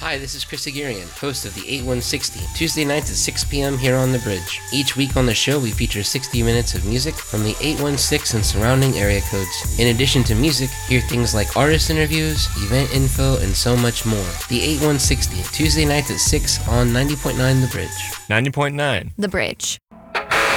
Hi, this is Chris Aguirre, host of the 8160, Tuesday nights at 6 p.m. here on The Bridge. Each week on the show, we feature 60 minutes of music from the 816 and surrounding area codes. In addition to music, hear things like artist interviews, event info, and so much more. The 8160, Tuesday nights at 6 on 90.9 The Bridge. 90.9 The Bridge.